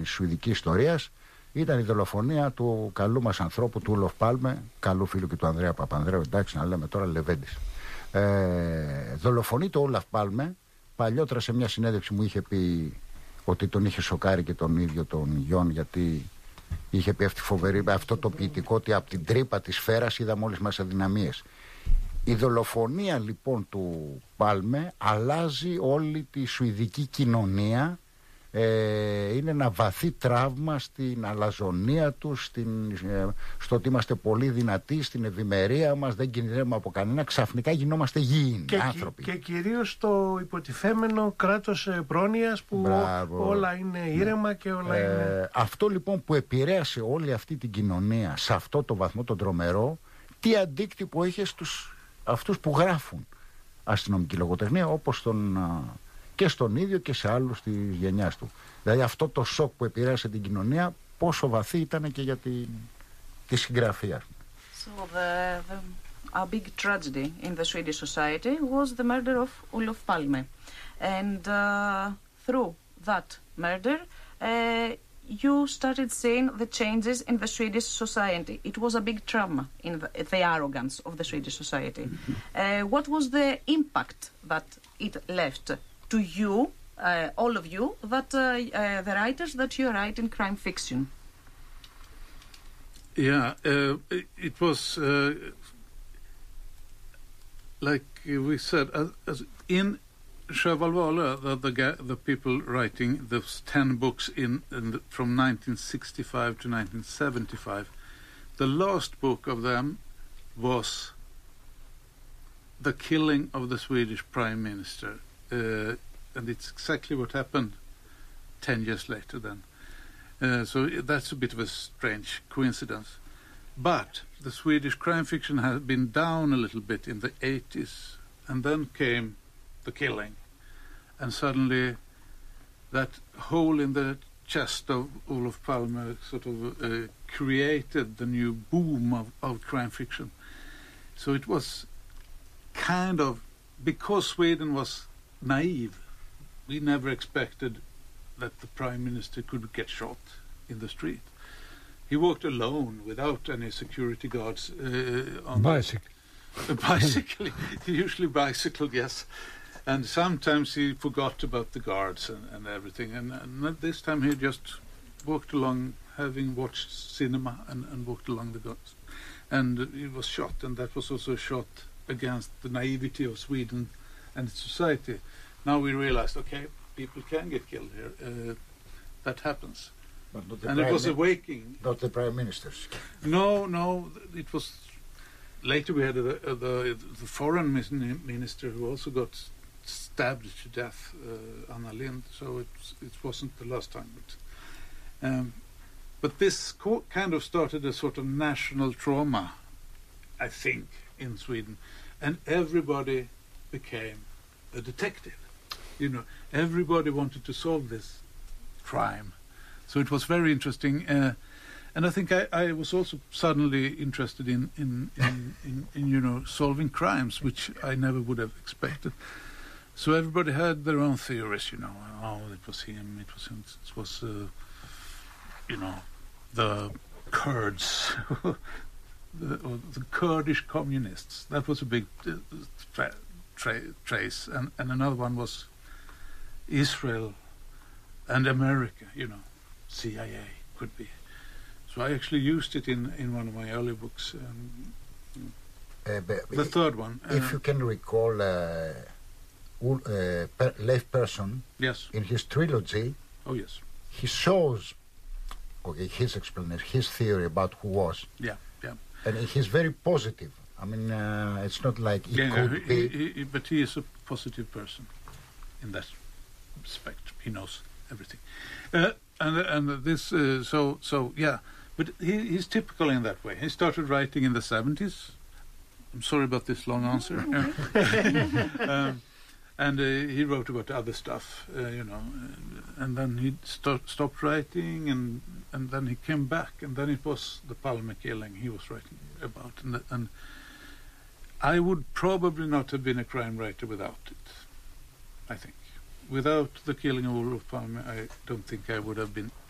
της σουηδικής ιστορίας ήταν η δολοφονία του καλού μας ανθρώπου, του Ούλοφ Πάλμε, καλού φίλου και του Ανδρέα Παπανδρέου, εντάξει να λέμε τώρα Λεβέντης. Δολοφονείται ο Ούλοφ Πάλμε. Παλιότερα σε μια συνέντευξη μου είχε πει ότι τον είχε σοκάρει και τον ίδιο τον Γιον, γιατί είχε πει αυτό το ποιητικό ότι από την τρύπα της σφαίρας είδαμε όλες μας αδυναμίες. Η δολοφονία λοιπόν του Πάλμε αλλάζει όλη τη σουηδική κοινωνία. Είναι ένα βαθύ τραύμα στην αλαζονία τους, στο ότι είμαστε πολύ δυνατοί, στην ευημερία μας, δεν κινδυνεύουμε από κανένα, ξαφνικά γινόμαστε γήινοι άνθρωποι. Και κυρίως το υποτιθέμενο κράτος πρόνοιας που όλα είναι ήρεμα και όλα είναι... Αυτό λοιπόν που επηρέασε όλη αυτή την κοινωνία σε αυτό το βαθμό τον τρομερό, τι αντίκτυπο είχε στους αυτούς που γράφουν αστυνομική λογοτεχνία, όπως και στον ίδιο και σε άλλους της γενιάς του. Δηλαδή αυτό το σοκ που επηρέασε την κοινωνία, πόσο βαθύ ήταν και για τη συγγραφία. So a big tragedy in the Swedish society was the murder of Olof Palme. And through that murder, you started seeing the changes in the Swedish society. It was a big trauma in the arrogance of the Swedish society. What was the impact that it left to you, all of you, that the writers that you write in crime fiction? Yeah, it was like we said, as in Sjöwall-Wahlöö, the people writing those 10 books from 1965 to 1975, the last book of them was the killing of the Swedish Prime Minister. And it's exactly what happened 10 years later then. So that's a bit of a strange coincidence. But the Swedish crime fiction had been down a little bit in the 80s, and then came the killing. And suddenly that hole in the chest of Olof Palme sort of created the new boom of crime fiction. So it was kind of, because Sweden was naive, we never expected that the Prime Minister could get shot in the street. He walked alone without any security guards on bicycle. A bicycle, usually bicycle, yes. And sometimes he forgot about the guards and everything. And this time he just walked along, having watched cinema, and walked along the guards. And he was shot, and that was also a shot against the naivety of Sweden and its society. Now we realized, okay, people can get killed here. That happens. And it was a waking. Not the Prime Ministers. No, it was... Later we had the foreign minister who also got stabbed to death, Anna Lindh, so it wasn't the last time. But this kind of started a sort of national trauma, I think, in Sweden. And everybody became a detective. You know, everybody wanted to solve this crime. So it was very interesting. And I think I was also suddenly interested in you know, solving crimes, which I never would have expected. So everybody had their own theories, you know. Oh, it was him. It was you know, the Kurds, the Kurdish communists. That was a big trace, and another one was Israel and America. You know, CIA could be. So I actually used it in one of my early books. The third one. If you can recall, Leif Persson, yes, in his trilogy, oh yes, he shows, okay, his explanation, his theory about who was. Yeah. And he's very positive. I mean, it's not like he could be. But he is a positive person in that respect. He knows everything. And this, so yeah. But he's typical in that way. He started writing in the 70s. I'm sorry about this long answer. And he wrote about other stuff, you know. And then he stopped writing, and then he came back, and then it was the Palme killing he was writing about. And I would probably not have been a crime writer without it, I think. Without the killing of Olof Palme, I don't think I would have been